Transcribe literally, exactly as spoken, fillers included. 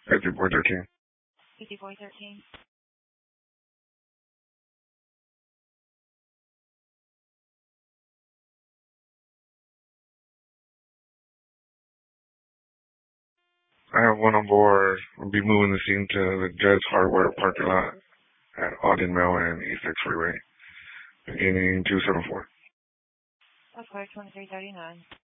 fifty-four thirteen. fifty-four thirteen. I have one on board. We'll be moving the scene to the Jets Hardware parking lot at Ogden Mill and East X Freeway, beginning two seven four. That's correct, twenty-three thirty-nine.